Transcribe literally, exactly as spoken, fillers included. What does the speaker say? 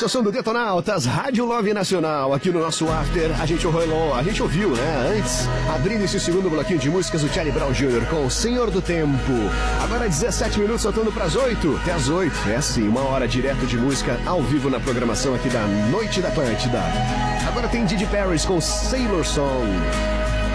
Esse é o som do Detonautas, Rádio Love Nacional. Aqui no nosso After, a gente ouviu, a gente ouviu, né? Antes, abrindo esse segundo bloquinho de músicas, o Charlie Brown Júnior com o Senhor do Tempo. Agora dezessete minutos, soltando pras oito. Até as oito. É assim, uma hora direto de música ao vivo na programação aqui da Noite da Atlântida. Agora tem Didi Paris com Sailor Song.